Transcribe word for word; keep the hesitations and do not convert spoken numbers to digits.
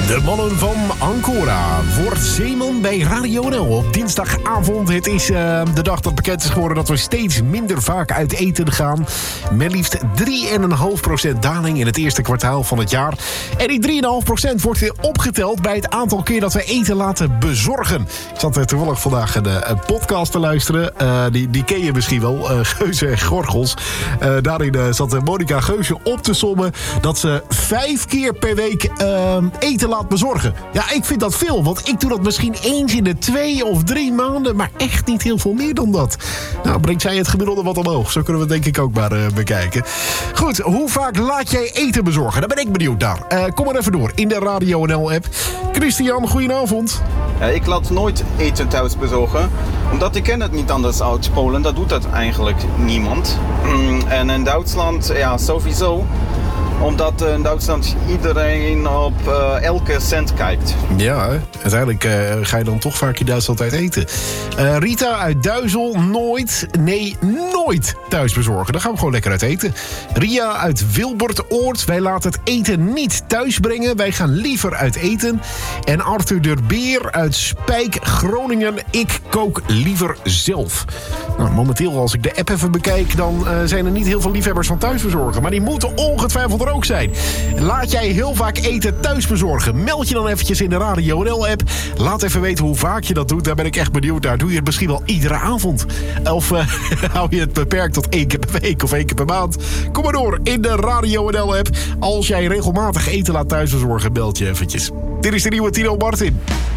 De mannen van Ancora wordt zeeman bij Radio N L op dinsdagavond. Het is uh, de dag dat bekend is geworden dat we steeds minder vaak uit eten gaan. Met liefst drie komma vijf procent daling in het eerste kwartaal van het jaar. En die drie komma vijf procent wordt weer opgeteld bij het aantal keer dat we eten laten bezorgen. Ik zat er toevallig vandaag een, een podcast te luisteren. Uh, die, die ken je misschien wel, uh, Geuze en Gorgels. Uh, daarin uh, zat Monica Geuze op te sommen dat ze vijf keer per week uh, eten laat bezorgen. Ja, ik vind dat veel, want ik doe dat misschien eens in de twee of drie maanden, maar echt niet heel veel meer dan dat. Nou, brengt zij het gemiddelde wat omhoog. Zo kunnen we het denk ik ook maar uh, bekijken. Goed, hoe vaak laat jij eten bezorgen? Daar ben ik benieuwd naar. Uh, kom maar even door in de Radio N L-app. Christian, goedenavond. Ja, ik laat nooit eten thuis bezorgen, omdat ik ken het niet anders uit Polen. Dat doet dat eigenlijk niemand. En in Duitsland, ja, sowieso. Omdat in Duitsland iedereen op uh, elke cent kijkt. Ja, uiteindelijk uh, ga je dan toch vaak in Duitsland uit eten. Uh, Rita uit Duizel, nooit, nee, nooit thuis bezorgen. Dan gaan we gewoon lekker uit eten. Ria uit Wilbertoord, wij laten het eten niet thuis brengen. Wij gaan liever uit eten. En Arthur de Beer uit Spijk, Groningen. Ik kook liever zelf. Nou, momenteel, als ik de app even bekijk, dan uh, zijn er niet heel veel liefhebbers van thuisbezorgen. Maar die moeten ongetwijfeld er ook zijn. Laat jij heel vaak eten thuis bezorgen? Meld je dan eventjes in de Radio N L-app. Laat even weten hoe vaak je dat doet. Daar ben ik echt benieuwd naar. Doe je het misschien wel iedere avond? Of uh, hou je het beperkt tot één keer per week of één keer per maand? Kom maar door in de Radio N L-app. Als jij regelmatig eten laat thuis bezorgen, meld je eventjes. Dit is de nieuwe Tino Martin.